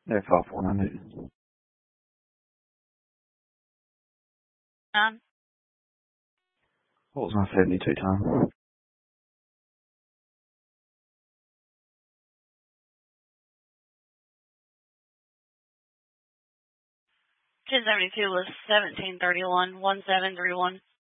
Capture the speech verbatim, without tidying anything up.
Yeah, five four nine eight. Um, What was my seventy-two time? ten seventy-two was seventeen thirty-one, one seven three one.